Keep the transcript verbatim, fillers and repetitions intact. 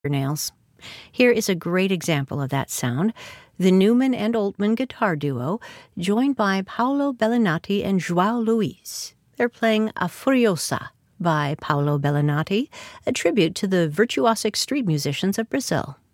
nails. Here is a great example of that sound, the Newman and Altman guitar duo, joined by Paulo Bellinati and João Luiz. They're playing A Furiosa by Paulo Bellinati, a tribute to the virtuosic street musicians of Brazil.